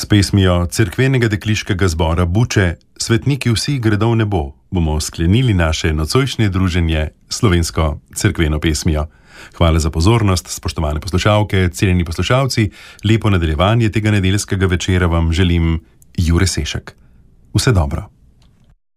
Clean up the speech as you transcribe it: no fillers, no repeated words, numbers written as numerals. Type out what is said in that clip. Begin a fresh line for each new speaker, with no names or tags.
pesmijo cerkvenega dekliškega zbora Buče Svetniki vsi gredo v nebo bomo sklenili naše nocojšnje druženje slovensko cerkveno pesmijo. Hvala za pozornost, spoštovane poslušalke, cenjeni poslušalci. Lepo nadaljevanje tega nedeljskega večera vam želim Jure Sešek. Vse dobro.